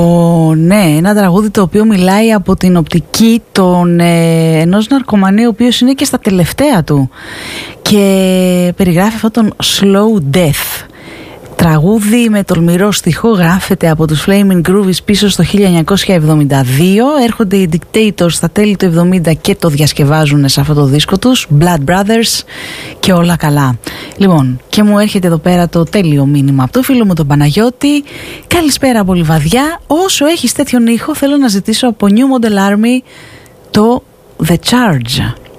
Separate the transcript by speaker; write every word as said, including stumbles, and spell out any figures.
Speaker 1: Ο, ναι, ένα τραγούδι το οποίο μιλάει από την οπτική των, ε, ενός ναρκωμανίου, ο οποίος είναι και στα τελευταία του και περιγράφει αυτόν τον slow death. Τραγούδι με τολμηρό στιχό, γράφεται από τους Flaming Groovies πίσω στο χίλια εννιακόσια εβδομήντα δύο. Έρχονται οι Dictators στα τέλη του εβδομήντα και το διασκευάζουν σε αυτό το δίσκο τους, Blood Brothers, και όλα καλά. Λοιπόν, και μου έρχεται εδώ πέρα το τέλειο μήνυμα από το φίλο μου τον Παναγιώτη. Καλησπέρα από Λιβαδιά. Όσο έχεις τέτοιον ήχο, θέλω να ζητήσω από New Model Army το The Charge.